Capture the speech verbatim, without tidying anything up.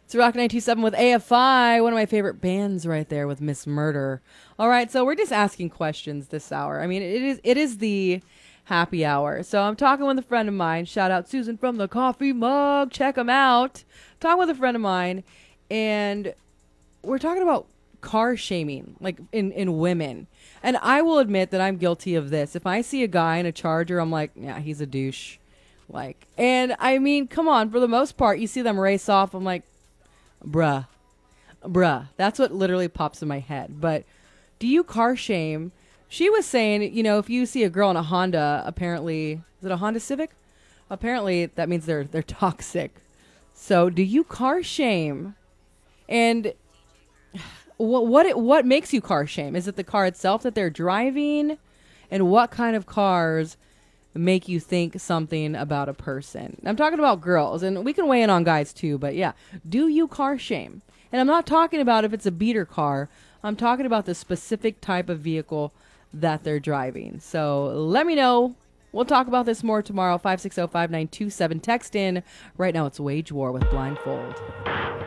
It's Rock ninety-two point seven with A F I, one of my favorite bands right there with Miss Murder. All right, so we're just asking questions this hour. I mean, it is it is the happy hour. So I'm talking with a friend of mine. Shout out Susan from the Coffee Mug. Check them out. Talking with a friend of mine, and we're talking about car shaming, like in, in women. And I will admit that I'm guilty of this. If I see a guy in a Charger, I'm like, yeah, he's a douche. Like, and I mean, come on, for the most part, you see them race off. I'm like, bruh, bruh. That's what literally pops in my head. But do you car shame? She was saying, you know, if you see a girl in a Honda, apparently, is it a Honda Civic? Apparently, that means they're they're toxic. So, do you car shame? And what what it, what makes you car shame? Is it the car itself that they're driving? And what kind of cars make you think something about a person? I'm talking about girls, and we can weigh in on guys too, but yeah, do you car shame? And I'm not talking about if it's a beater car. I'm talking about the specific type of vehicle that they're driving. So let me know. We'll talk about this more tomorrow. five six zero, five nine two seven. Text in. Right now it's Wage War with Blindfold.